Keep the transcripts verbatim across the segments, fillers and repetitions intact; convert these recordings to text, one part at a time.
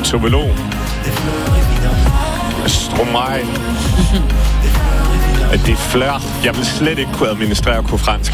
Tove Lo. Stromae. Det er flør. Jeg vil slet ikke kunne administrere på fransk.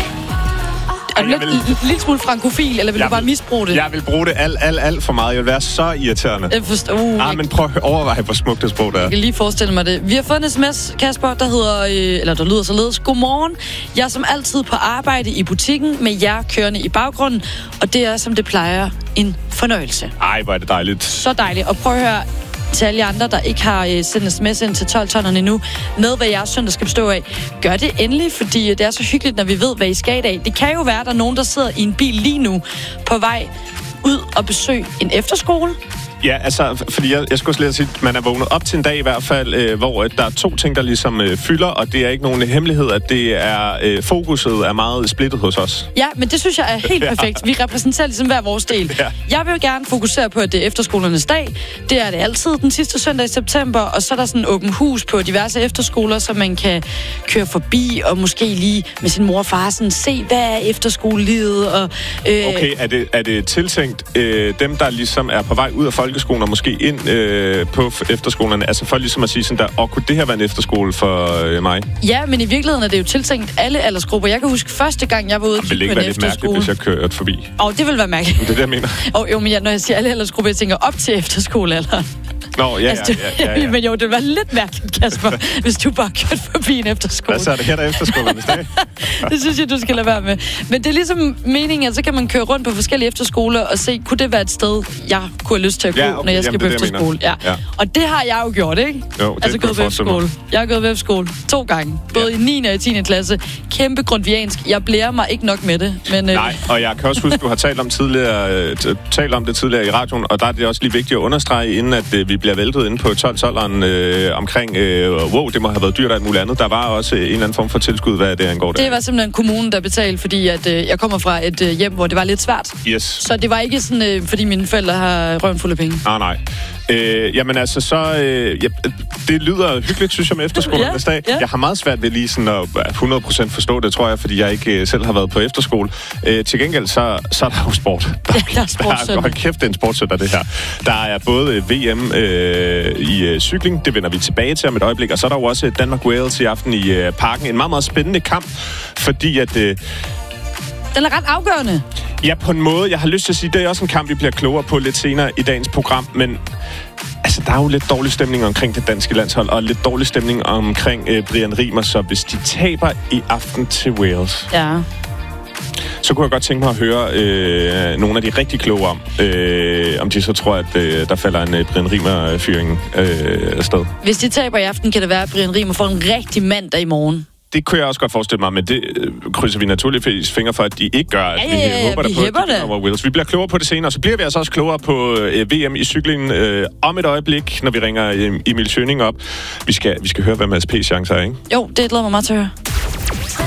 Er du lidt, vil... en lille smule frankofil, eller vil jeg du bare vil, misbruge det? Jeg vil bruge det alt, alt, alt for meget. Jeg vil være så irriterende. Jeg forstår. Uh, ah, men prøv at overveje, hvor smukt det sprog der er. Jeg kan lige forestille mig det. Vi har fået en sms, Kasper, der hedder, øh, eller der lyder således. Godmorgen. Jeg er som altid på arbejde i butikken med jer kørende i baggrunden, og det er, som det plejer, en fornøjelse. Ej, hvor er det dejligt. Så dejligt. Og prøv at høre, til alle andre, der ikke har øh, sendt sms ind til tolv-tonnerne endnu, med hvad jeres søndag skal bestå af. Gør det endelig, fordi det er så hyggeligt, når vi ved, hvad I skal i dag. Det kan jo være, at der er nogen, der sidder i en bil lige nu på vej ud og besøge en efterskole. Ja, altså, fordi jeg, jeg skulle slet sige, at man er vågnet op til en dag i hvert fald, øh, hvor øh, der er to ting, der ligesom øh, fylder, og det er ikke nogen hemmelighed, at det er øh, fokuset er meget splittet hos os. Ja, men det synes jeg er helt perfekt. Vi repræsenterer ligesom hver vores del. Ja. Jeg vil gerne fokusere på, at det er efterskolernes dag. Det er det altid den sidste søndag i september, og så er der sådan en åben hus på diverse efterskoler, så man kan køre forbi og måske lige med sin mor og far sådan se, hvad er efterskolelivet. Og, øh... Okay, er det, er det tiltænkt øh, dem, der ligesom er på vej ud af folkeskolen, og måske ind øh, på efterskolerne, altså for ligesom at sige sådan der, og kunne det her være en efterskole for øh, mig? Ja, men i virkeligheden er det jo tiltænkt alle aldersgrupper. Jeg kan huske første gang, jeg var ude og kigge på en efterskole. Det ville ikke være lidt mærkeligt, hvis jeg kørte forbi. Åh, oh, det ville være mærkeligt. Det er det, jeg mener. Oh, jo, men jeg, når jeg siger alle aldersgrupper, jeg tænker op til efterskole, eller... Nå, ja, altså, ja, ja, ja, ja. Men jo, det var lidt mærkeligt, Kasper, hvis du bare kørte forbi en efterskole. Hvad så er det her, der er efterskolernes dag? Det synes jeg, du skal lade være med. Men det er ligesom meningen, at så kan man køre rundt på forskellige efterskoler og se, kunne det være et sted, jeg kunne have lyst til at gå, ja, okay, når jeg skal jamen, på efterskole. Ja. Ja. Og det har jeg jo gjort, ikke? Jo, det altså gået på efterskole. Jeg har gået på efterskole to gange. Både ja. i niende og i tiende klasse. Kæmpe grundviansk. Jeg blærer mig ikke nok med det. Men, nej, øh... og jeg kan også huske, du har talt om, tidligere, talt om det tidligere i radioen, og der er det også lige vigtigt at understrege, inden at øh, vi bliver væltet inde på tolv-tolleren øh, omkring, øh, wow, det må have været dyrt og alt muligt andet. Der var også en eller anden form for tilskud, hvad det angår der. Det var simpelthen kommunen, der betalte, fordi at, øh, jeg kommer fra et øh, hjem, hvor det var lidt svært. Yes. Så det var ikke sådan, øh, fordi mine forældre har røven fuld af penge. Nej, nej. Øh, jamen altså, så... Øh, ja, det lyder hyggeligt, synes jeg, med efterskolernes dag. Ja, ja. Jeg har meget svært ved lige sådan at hundrede procent forstå det, tror jeg, fordi jeg ikke øh, selv har været på efterskole. Øh, til gengæld, så, så er der jo sport. Der, ja, der er sportsøndag. Hold kæft, det er en sportsøndag, det her. Der er både V M øh, i øh, cykling, det vender vi tilbage til om et øjeblik, og så er der jo også Danmark-Wales i aften i øh, parken. En meget, meget spændende kamp, fordi at... Øh, Den er ret afgørende. Ja, på en måde. Jeg har lyst til at sige, det er også en kamp, vi bliver klogere på lidt senere i dagens program, men altså, der er jo lidt dårlig stemning omkring det danske landshold, og lidt dårlig stemning omkring øh, Brian Riemer, så hvis de taber i aften til Wales, ja. så kunne jeg godt tænke mig at høre øh, nogle af de rigtig kloge om, øh, om de så tror, at øh, der falder en øh, Brian Riemer-fyring øh, afsted. Hvis de taber i aften, kan det være, at Brian Riemer får en rigtig mandag i morgen. Det kunne jeg også godt forestille mig, men det øh, krydser vi naturligvis fingre for, at de ikke gør. At ja, ja, ja, vi håber vi der på, det. Over Wales. Vi bliver klogere på det senere, så bliver vi altså også klogere på øh, V M i cykling øh, om et øjeblik, når vi ringer øh, Emil Schøning op. Vi skal, vi skal høre, hvad Mads P. chancer er, ikke? Jo, det glæder mig meget til at høre.